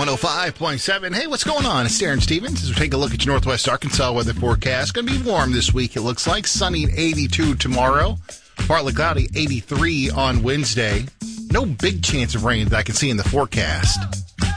105.7. Hey, what's going on? It's Darren Stevens. As we take a look at your Northwest Arkansas weather forecast. Going to be warm this week, it looks like. Sunny at 82 tomorrow. Partly cloudy, 83 on Wednesday. No big chance of rain that I can see in the forecast.